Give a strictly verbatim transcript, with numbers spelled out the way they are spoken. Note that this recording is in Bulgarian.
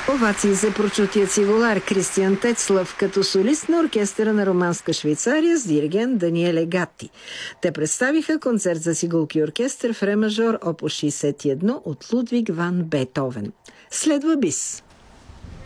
Овации за прочутия цигулар Кристиан Тецлав като солист на оркестъра на Романска Швейцария с диригент Даниеле Гатти. Те представиха концерт за цигулки оркестър в ре мажор опус шейсет и едно от Лудвиг ван Бетовен. Следва бис.